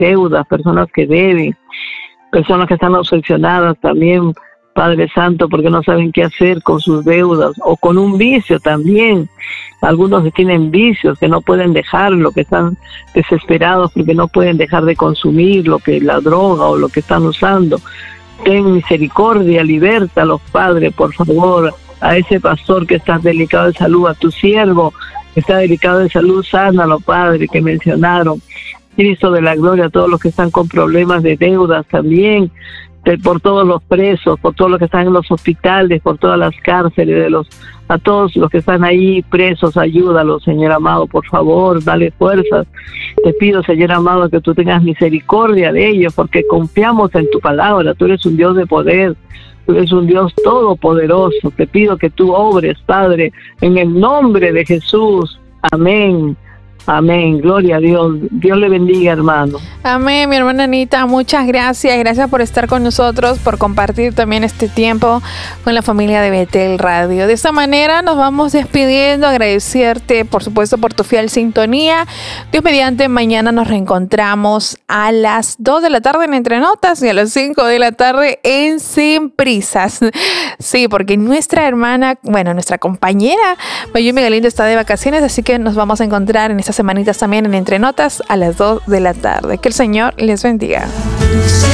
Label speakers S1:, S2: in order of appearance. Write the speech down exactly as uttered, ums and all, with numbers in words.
S1: deudas, personas que deben, personas que están obsesionadas también, Padre Santo, porque no saben qué hacer con sus deudas o con un vicio también. Algunos que tienen vicios que no pueden dejarlo, que están desesperados porque no pueden dejar de consumir lo que la droga o lo que están usando. Ten misericordia, libértalos, Padre, por favor. A ese pastor que está delicado de salud, a tu siervo que está delicado de salud, sánalo, Padre, que mencionaron. Cristo de la gloria, a todos los que están con problemas de deudas también, de, por todos los presos, por todos los que están en los hospitales, por todas las cárceles, de los a todos los que están ahí presos, ayúdalos, Señor amado, por favor, dale fuerzas. Te pido, Señor amado, que tú tengas misericordia de ellos, porque confiamos en tu palabra. Tú eres un Dios de poder, tú eres un Dios todopoderoso. Te pido que tú obres, Padre, en el nombre de Jesús. Amén. Amén, gloria a Dios. Dios le bendiga, hermano.
S2: Amén, mi hermana Anita, muchas gracias. Gracias por estar con nosotros, por compartir también este tiempo con la familia de Betel Radio. De esta manera nos vamos despidiendo, agradecerte, por supuesto, por tu fiel sintonía. Dios mediante, mañana nos reencontramos a las dos de la tarde en Entre Notas y a las cinco de la tarde en Sin Prisas. Sí, porque nuestra hermana, bueno, nuestra compañera Mayumi Galindo está de vacaciones, así que nos vamos a encontrar en esta semanitas también en Entre Notas a las dos de la tarde. Que el Señor les bendiga.